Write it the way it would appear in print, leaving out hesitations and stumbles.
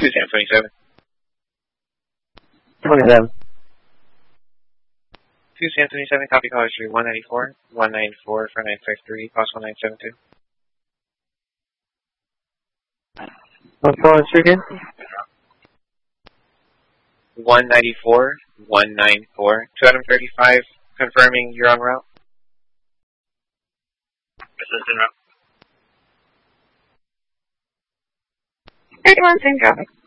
Sam 27. 27. Sam 27, copy call history 194, 194 for 953, possible 972. What's going on, again? 194, 194, 235, confirming you're en route. Assistant route. 31, same traffic.